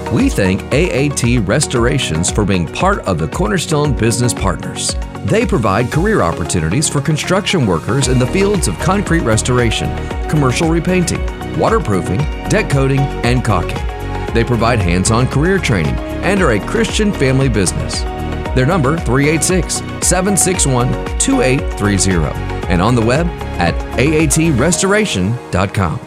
We thank AAT Restorations for being part of the Cornerstone Business Partners. They provide career opportunities for construction workers in the fields of concrete restoration, commercial repainting, waterproofing, deck coating, and caulking. They provide hands-on career training and are a Christian family business. Their number 386-761-2830 and on the web at aatrestoration.com.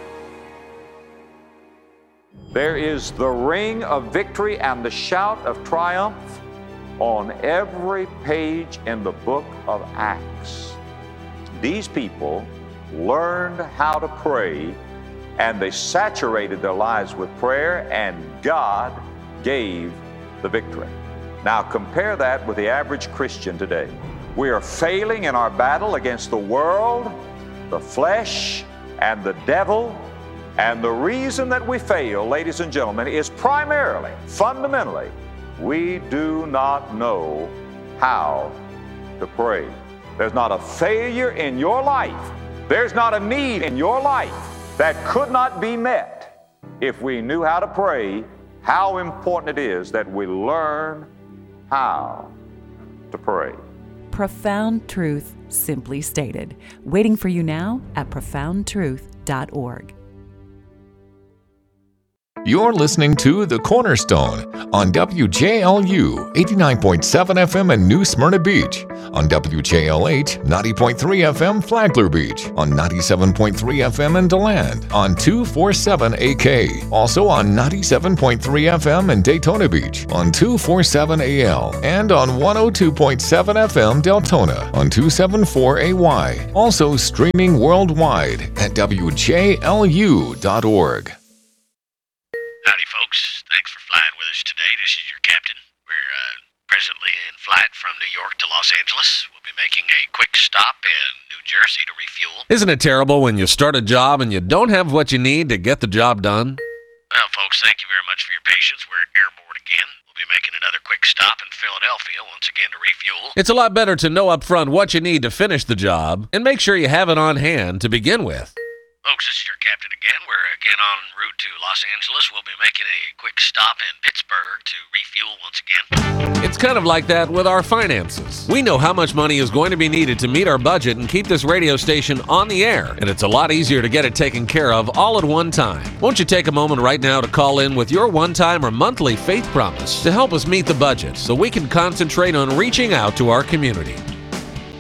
There is the ring of victory and the shout of triumph on every page in the book of Acts. These people learned how to pray, and they saturated their lives with prayer, and God gave the victory. Now compare that with the average Christian today. We are failing in our battle against the world, the flesh, and the devil. And the reason that we fail, ladies and gentlemen, is primarily, fundamentally, we do not know how to pray. There's not a failure in your life. There's not a need in your life that could not be met if we knew how to pray. How important it is that we learn how to pray. Profound truth, simply stated. Waiting for you now at profoundtruth.org. You're listening to The Cornerstone on WJLU 89.7 FM in New Smyrna Beach, on WJLH 90.3 FM Flagler Beach, on 97.3 FM in DeLand, on 247 AK, also on 97.3 FM in Daytona Beach, on 247 AL, and on 102.7 FM Deltona, on 274 AY, also streaming worldwide at WJLU.org. Howdy, folks. Thanks for flying with us today. This is your captain. We're presently in flight from New York to Los Angeles. We'll be making a quick stop in New Jersey to refuel. Isn't it terrible when you start a job and you don't have what you need to get the job done? Well, folks, thank you very much for your patience. We're airborne again. We'll be making another quick stop in Philadelphia once again to refuel. It's a lot better to know up front what you need to finish the job and make sure you have it on hand to begin with. Folks, this is your captain again. We're again en route to Los Angeles. We'll be making a quick stop in Pittsburgh to refuel once again. It's kind of like that with our finances. We know how much money is going to be needed to meet our budget and keep this radio station on the air, and it's a lot easier to get it taken care of all at one time. Won't you take a moment right now to call in with your one-time or monthly faith promise to help us meet the budget so we can concentrate on reaching out to our community?